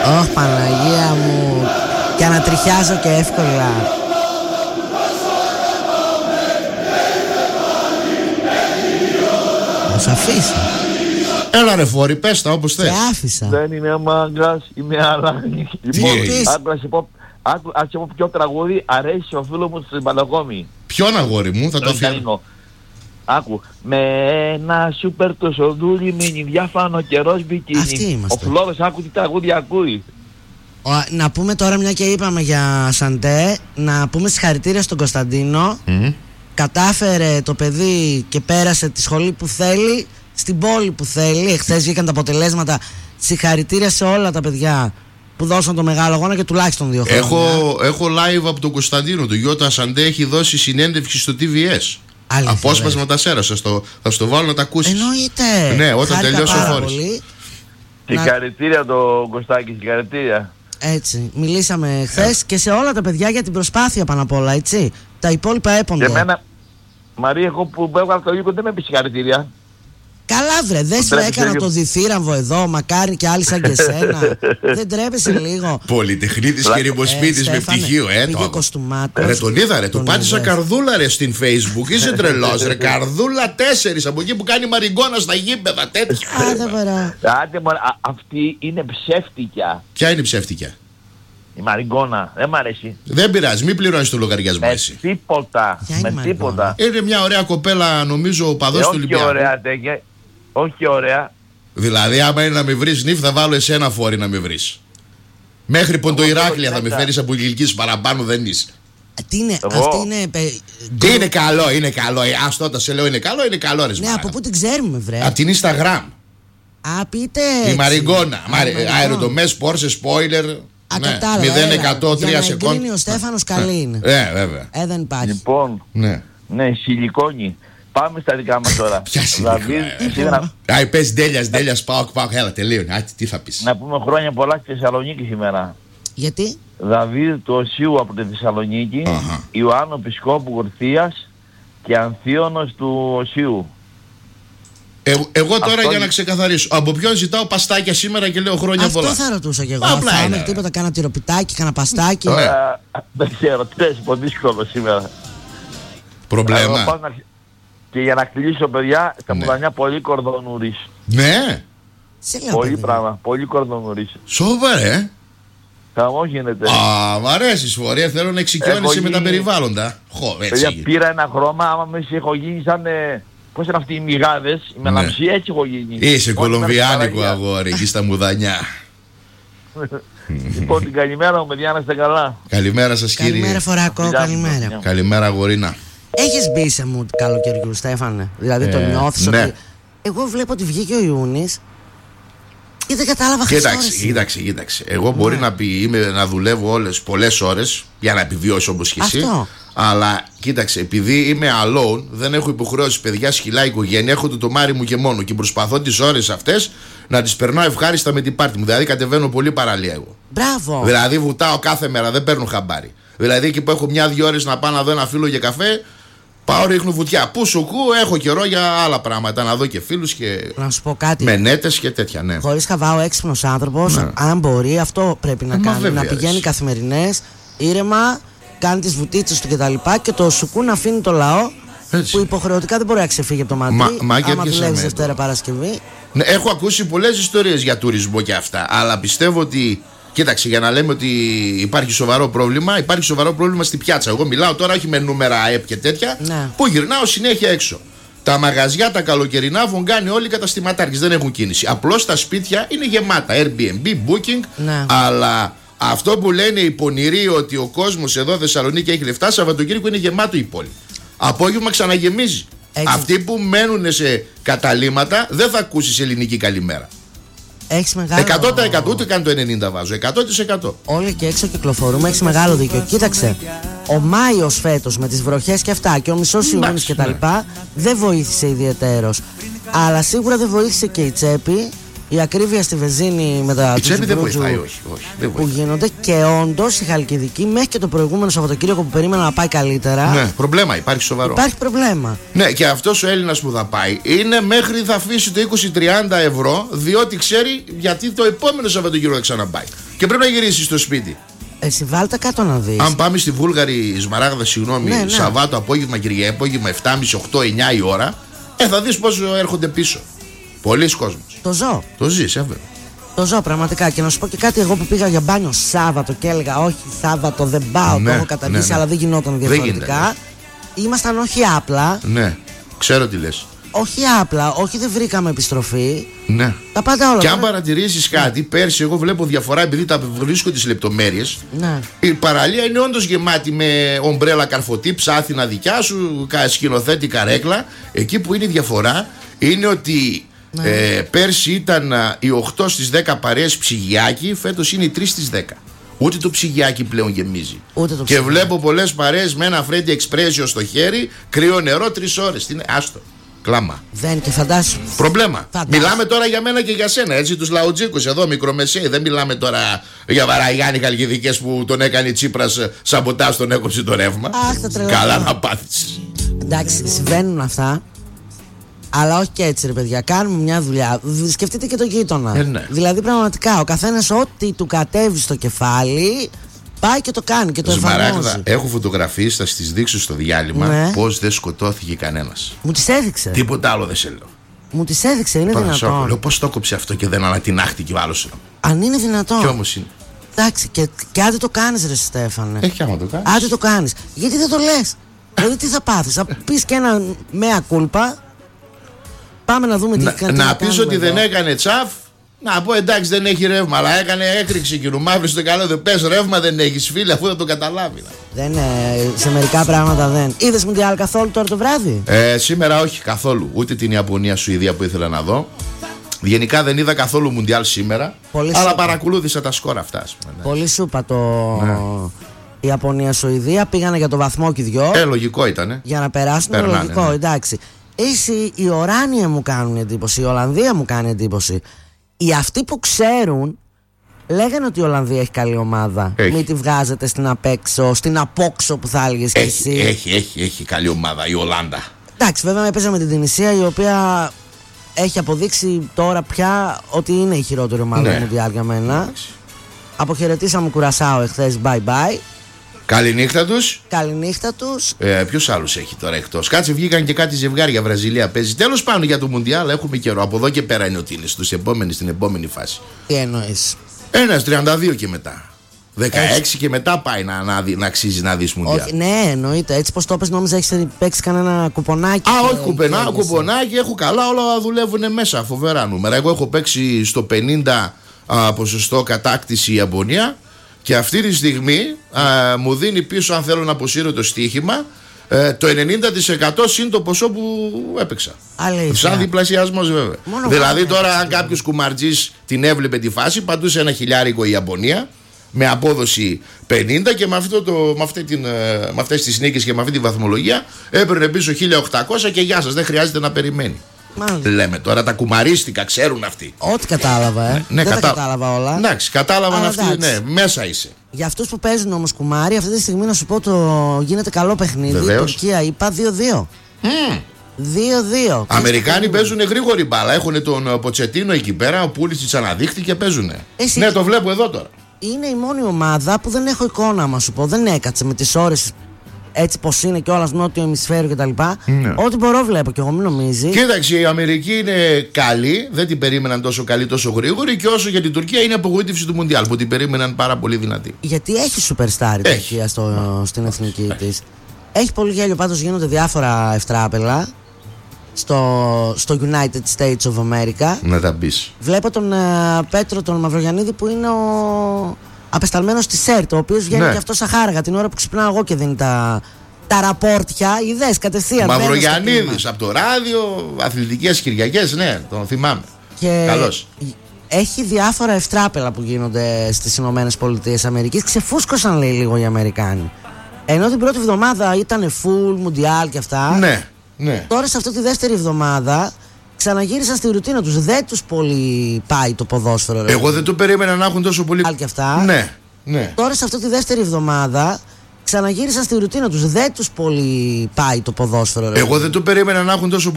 Ωχ, Παναγία μου. Και ανατριχιάζω και εύκολα. Μας αφήσει. Έλα ρε Φόρη, πες τα όπως θες. Και άφησα. Δεν είναι μάγκας, είναι αλάνι. Λοιπόν, ας πω ποιο τραγούδι αρέσει ο φίλος μου στην Παλακόμη. Ποιον αγόρι μου, θα το αφιέρω. Άκου, με ένα σούπερ το σοδούλι μείνει διάφανο καιρός μπικίνι. Ο Φλόρος άκου τι τραγούδια ακούει. Να πούμε τώρα, μια και είπαμε για Σαντέ, να πούμε συγχαρητήρια στον Κωνσταντίνο. Κατάφερε το παιδί και πέρασε τη σχολή που θέλει, στην πόλη που θέλει. Εχθές βγήκαν τα αποτελέσματα. Συγχαρητήρια σε όλα τα παιδιά που δώσαν το μεγάλο αγώνα και τουλάχιστον 2 χρόνια. Έχω live από τον Κωνσταντίνο. Το Γιώτα Σαντέ έχει δώσει συνέντευξη στο TVS. Απόσπασμα τα σέρα. Θα στο βάλω να τα ακούσεις. Εννοείται. Ναι, όταν τελειώσει ο Φόρης. Συγχαρητήρια τον Κωστάκη, συγχαρητήρια. Έτσι, μιλήσαμε χθες και σε όλα τα παιδιά για την προσπάθεια πάνω απ' όλα, έτσι. Τα υπόλοιπα έπονται. Και εμένα, Μαρία, εγώ που έβγαλα το λίγο δεν με πει συγχαρητήρια. Καλά βρε, δεν σου έκανα το διθύραμβο εδώ, μακάρι και άλλοι σαν και εσένα. Δεν τρέπεσαι λίγο. Πολυτεχνίτης και ρημοσπίτης με πτυχίο, Πήγε κοστούμάτος. Ρε τον είδα ρε, του πάτησα καρδούλα ρε στην Facebook. Είσαι τρελός ρε, καρδούλα 4 από εκεί που κάνει μαριγκόνα στα γήπεδα τέτοια. Άντε μωρά. Αυτή είναι ψεύτικια. Ποια είναι η ψεύτικια? Η μαριγκόνα, δεν μ' αρέσει. Δεν πειράζει, μην πληρώνεις το λογαριασμό εσύ. Με τίποτα. Είναι μια ωραία κοπέλα, νομίζω, ο παδός του Ολυμπιακού. Ωραία τέτοια. Όχι ωραία. Δηλαδή, άμα είναι να με βρεις νύφ, θα βάλω εσένα Φόρη να με βρεις. Μέχρι Ποντοϊράκλεια θα με φέρεις από ηλικίες παραπάνω, δεν είσαι. Τι είναι, αυτή είναι. Είναι καλό, είναι καλό. Ας τότε σε λέω είναι καλό ρε. Ναι, από πού την ξέρουμε, βρε. Από την Instagram. Α, πείτε. Η Μαριγκόνα. Αεροτομές, Porsche, spoiler. 0-100, 3 σεκόντ. Είναι ο Στέφανος, καλή είναι. Βέβαια. Δεν υπάρχει. Λοιπόν, ναι, σιλικόνι. Πάμε στα δικά μας τώρα. Ποια σιλικόνι? Πες Ντέλιας, πάω, έλα τελείωνε. Τι θα πεις? Να πούμε χρόνια πολλά στη Θεσσαλονίκη σήμερα. Γιατί? Δαβίδ του Οσίου από τη Θεσσαλονίκη, Ιωάννου Πισκόπου Γορθίας και Ανθίωνος του Οσίου. Εγώ τώρα για να ξεκαθαρίσω, από ποιον ζητάω παστάκια σήμερα και λέω χρόνια πολλά? Αυτό θα ρωτούσα και εγώ. Θα τίποτα, κάνα τυροπιτάκι, κάνα παστάκι. Δεν ξέρω, τι θες, πολύ δύσκολο σήμερα. Προβλέμα. Και για να κλείσω, παιδιά, στα Μουδανιά πολύ κορδονούρις. Ναι. Πολύ πράγμα, πολύ κορδονούρις. Σοβαρέ. Χαμός γίνεται. Μ' αρέσεις Φορεία, θέλω να εξοικειώνεσαι με τα περιβάλλοντα. Παιδιά, πήρα ένα χρώμα, άμα με έχω γίνει σαν... Πώς είναι αυτοί οι μυγάδες, η μελαμψία, έτσι έχω γίνει. Είσαι κολομβιάνικο αγόρι εκεί στα Μουδανιά. Λοιπόν, την καλημέρα μου, παιδιά, να είστε καλά. Καλημέρα σας κύριε. Καλημέρα Φοράκο, καλημέρα. Καλημέρα αγορίνα. Έχεις μπει σε mood καλοκαιριού, Στέφανε? Δηλαδή το νιώθεις ότι... Εγώ βλέπω ότι βγήκε ο Ιούνις και δεν κατάλαβα Κοίταξε. Εγώ μπορεί να δουλεύω πολλές ώρες για να επιβιώσω όπως και εσύ. Αλλά κοίταξε, επειδή είμαι alone, δεν έχω υποχρεώσει παιδιά, σκυλά, οικογένεια, έχω το τομάρι μου και μόνο. Και προσπαθώ τις ώρες αυτές να τις περνάω ευχάριστα με την πάρτι μου. Δηλαδή κατεβαίνω πολύ παραλία εγώ. Μπράβο. Δηλαδή βουτάω κάθε μέρα, δεν παίρνω χαμπάρι. Δηλαδή εκεί που έχω 1-2 ώρες να πάω να δω ένα φίλο για καφέ, πάω ρίχνω βουτιά. Πού σου κου, έχω καιρό για άλλα πράγματα. Να δω και φίλους και. Να σου πω κάτι. Μενέτες και τέτοια, ναι. Χωρίς χαβάω, έξυπνος άνθρωπος, αν μπορεί, αυτό πρέπει να κάνει. Βέβαια, να πηγαίνει καθημερινές, ήρεμα, κάνει τις βουτίτσες του κτλ. Και το σουκού να αφήνει το λαό. Έτσι. Που υποχρεωτικά δεν μπορεί να ξεφύγει από το μαντί. Άμα δουλεύει Δευτέρα Παρασκευή. Ναι, έχω ακούσει πολλές ιστορίες για τουρισμό και αυτά. Αλλά πιστεύω ότι. Κοίταξε, για να λέμε ότι υπάρχει σοβαρό πρόβλημα, υπάρχει σοβαρό πρόβλημα στη πιάτσα. Εγώ μιλάω τώρα όχι με νούμερα ΑΕΠ και τέτοια, που γυρνάω συνέχεια έξω. Τα μαγαζιά, τα καλοκαιρινά βογγάνε όλοι οι καταστηματάρχες, δεν έχουν κίνηση. Απλώς τα σπίτια είναι γεμάτα. Airbnb, booking, αλλά αυτό που λένε οι πονηροί ότι ο κόσμος εδώ Θεσσαλονίκη έχει λεφτά, Σαββατοκύριακο είναι γεμάτο η πόλη. Απόγευμα ξαναγεμίζει. Αυτοί που μένουν σε καταλύματα δεν θα ακούσεις ελληνική καλημέρα. Έχεις μεγάλο... 100% ούτε καν το 90 βάζω, 100%. Όλοι και έξω κυκλοφορούμε, έχεις μεγάλο δίκιο. Κοίταξε, ο Μάιος φέτος με τις βροχές και αυτά και ο μισός Ιούνις και τα λοιπά δεν βοήθησε ιδιαιτέρως. Αλλά σίγουρα δεν βοήθησε και η τσέπη, η ακρίβεια στη βενζίνη με τα τσουτσουμπρούτζου που γίνονται. Και όντως η Χαλκιδική μέχρι και το προηγούμενο Σαββατοκύριακο που περίμενα να πάει καλύτερα. Ναι, προβλέμα, υπάρχει σοβαρό. Υπάρχει προβλέμα. Ναι, και αυτός ο Έλληνας που θα πάει είναι μέχρι θα αφήσει το 20-30 ευρώ, διότι ξέρει γιατί το επόμενο Σαββατοκύριακο θα ξαναπάει. και πρέπει να γυρίσεις στο σπίτι. Εσύ βάλτε κάτω να δεις. Αν πάμε στη Βούλγαρη Σμαράγδα, συγγνώμη, ναι. Σαββάτο απόγευμα, Κυριακή απόγευμα, 7.30, 8, 9 η ώρα, θα δεις πόσο έρχονται πίσω. Πολλοί κόσμος. Το ζω. Το ζεις, έβαια. Το ζω πραγματικά. Και να σου πω και κάτι, εγώ που πήγα για μπάνιο Σάββατο και έλεγα όχι Σάββατο δεν πάω, το έχω καταργήσει, αλλά δεν γινόταν διαφορετικά. Ήμασταν όχι απλά. Ναι, ξέρω τι λες. Όχι απλά, όχι δεν βρήκαμε επιστροφή. Ναι. Τα πάντα όλα. Και αν παρατηρήσεις κάτι, πέρσι εγώ βλέπω διαφορά επειδή τα βρίσκω τις λεπτομέρειες. Ναι. Η παραλία είναι όντως γεμάτη με ομπρέλα καρφωτή, ψάθινα δικιά σου, σκηνοθέτη καρέκλα. Εκεί που είναι η διαφορά είναι ότι πέρσι ήταν οι 8 στις 10 παρέες ψυγιάκι, φέτος είναι οι 3 στις 10. Ούτε το ψυγιάκι πλέον γεμίζει. Και βλέπω πολλές παρέες με ένα Freddy Expression στο χέρι, κρύο νερό 3 ώρες. Τι είναι, άστο. Κλάμα. Δεν και φαντάσου. Προβλέμα. Μιλάμε τώρα για μένα και για σένα, έτσι, τους λαουτζίκους εδώ, μικρομεσαίοι. Δεν μιλάμε τώρα για Βαραγιάννη Χαλκιδικές που τον έκανε Τσίπρας σαμποτάζ, τον έκοψε το ρεύμα. Αχ, τα τρελά. Καλά να πάθεις. Εντάξει, συμβαίνουν αυτά. Αλλά όχι και έτσι, ρε παιδιά. Κάνουμε μια δουλειά. Σκεφτείτε και το γείτονα. Ναι. Δηλαδή, πραγματικά, ο καθένας ό,τι του κατέβει στο κεφάλι πάει και το κάνει και το εφαρμόζει. Έχω φωτογραφίες, θα στις δείξω στο διάλειμμα, πώς δεν σκοτώθηκε κανένας. Μου τις έδειξε. Τίποτα άλλο δεν σε λέω. Μου τις έδειξε, είναι δυνατόν. Λέω πώς το έκοψε αυτό και δεν ανατινάχτηκε ο άλλος. Αν είναι δυνατόν. Κι όμως είναι. Εντάξει, και άντε το κάνεις, ρε Στέφανε. Άμα το κάνεις. Άντε το κάνεις. Γιατί δεν το λες. Δηλαδή τι θα πάθεις. Θα πεις και ένα μέα κούλπα. Πάμε να δούμε τι κάνει. Να πεις ότι δεν έκανε τσαφ. Να πω εντάξει δεν έχει ρεύμα, αλλά έκανε έκρηξη και ρουμάφρι στο καλό. Δεν πες ρεύμα δεν έχεις φίλε, αφού θα το καταλάβει. Δεν, σε μερικά πράγματα δεν. Είδες Μουντιάλ καθόλου τώρα το βράδυ? Σήμερα όχι καθόλου. Ούτε την Ιαπωνία-Σουηδία που ήθελα να δω. Γενικά δεν είδα καθόλου Μουντιάλ σήμερα. Πολύ αλλά παρακολούθησα τα σκορ αυτά. Πολύ σούπα το. Η Ιαπωνία-Σουηδία πήγανε για το βαθμό και οι δυο. Λογικό ήταν. Για να περάσουν. Λογικό, εντάξει. Οι Οράνια μου κάνουν εντύπωση. Η Ολλανδία μου κάνει εντύπωση. Οι αυτοί που ξέρουν λέγανε ότι η Ολλανδία έχει καλή ομάδα. Μην τη βγάζετε στην απέξω, στην απόξω που θα έλεγες και εσύ. Έχει καλή ομάδα η Ολλάνδα. Εντάξει, βέβαια έπαιζε με την Τινησία η οποία έχει αποδείξει τώρα πια ότι είναι η χειρότερη ομάδα του Μουντιάλ για μένα. Αποχαιρετήσαμε Κουρασάο εχθές, bye bye. Καληνύχτα τους. Καληνύχτα τους. Ποιος άλλος έχει τώρα εκτός? Κάτσε, βγήκαν και κάτι ζευγάρια. Βραζιλία παίζει. Τέλος πάνω για το Μουντιάλ έχουμε καιρό. Από εδώ και πέρα είναι ότι είναι στην επόμενη φάση. Τι εννοείς? Ένας 32 και μετά. 16 και μετά πάει να αξίζει να δεις Μουντιάλ. Όχι, ναι, εννοείται. Έτσι πως το πες, νόμιζα έχεις παίξει κανένα κουπονάκι. Όχι κουπονάκι, έχω καλά, όλα δουλεύουν μέσα. Φοβερά νούμερα. Εγώ έχω παίξει στο 50 ποσοστό κατάκτηση η Ιαπωνία. Και αυτή τη στιγμή μου δίνει πίσω, αν θέλω να αποσύρω το στοίχημα, το 90% συν το ποσό που έπαιξα. Αλήθεια. Σαν διπλασιασμός βέβαια. Δηλαδή τώρα αν κάποιος κουμαρτζής την έβλεπε τη φάση, παντούσε ένα χιλιάρικο η Ιαπωνία με απόδοση 50 και με αυτές τις νίκες και με αυτή τη βαθμολογία έπαιρνε πίσω 1800 και γεια σας, δεν χρειάζεται να περιμένει. Μάλιστα. Λέμε τώρα τα κουμαρίστικα, ξέρουν αυτοί. Ό,τι κατάλαβα, δεν τα κατάλαβα όλα. Εντάξει, κατάλαβαν αυτοί, ναι, μέσα είσαι. Για αυτούς που παίζουν όμως κουμάρι, αυτή τη στιγμή να σου πω γίνεται καλό παιχνίδι. Βεβαίως. Τουρκία είπα 2-2. 2-2. Αμερικάνοι παίζουν γρήγορη μπάλα. Έχουν τον Ποτσετίνο εκεί πέρα, ο Πούλησιτς αναδείχτηκε και παίζουν. Ναι, το βλέπω εδώ τώρα. Είναι η μόνη ομάδα που δεν έχω εικόνα, να σου πω. Δεν έκατσε με τις ώρες. Έτσι πως είναι και όλα νότιο ημισφαίριο κτλ. Ναι. Ό,τι μπορώ βλέπω και εγώ, μην νομίζει. Κοίταξε, η Αμερική είναι καλή, δεν την περίμεναν τόσο καλή, τόσο γρήγορη. Και όσο για την Τουρκία είναι απογοήτευση του Μουντιάλ που την περίμεναν πάρα πολύ δυνατή. Γιατί έχει superstar η Τουρκία στην εθνική της. Έχει πολύ γέλιο, πάντως γίνονται διάφορα ευτράπελα στο United States of America. Να τα πεις. Βλέπω τον Πέτρο τον Μαυρογιαννίδη που είναι ο απεσταλμένος της ΣΕΡΤ, ο οποίος βγαίνει και αυτό σαχάργα την ώρα που ξυπνάω εγώ και δίνει τα ραπόρτια. Ιδέες κατευθείαν. Μαυρογιαννίδης από το ράδιο, αθλητικές Κυριακές, ναι, τον θυμάμαι. Καλώς. Έχει διάφορα ευτράπελα που γίνονται στις ΗΠΑ. Ξεφούσκωσαν, λέει, λίγο οι Αμερικάνοι. Ενώ την πρώτη εβδομάδα ήταν full, Μουντιάλ και αυτά. Ναι. Τώρα σε αυτή τη δεύτερη εβδομάδα ξαναγύρισαν στη ρουτίνα τους. Δεν τους πολύ πάει το ποδόσφαιρο. Εγώ δεν το περίμενα να έχουν τόσο πολύ. Και αυτά. Ναι. Τώρα σε αυτή τη δεύτερη εβδομάδα ξαναγύρισαν στη ρουτίνα τους. Δεν τους πολύ πάει το ποδόσφαιρο. Εγώ δεν το περίμενα να έχουν τόσο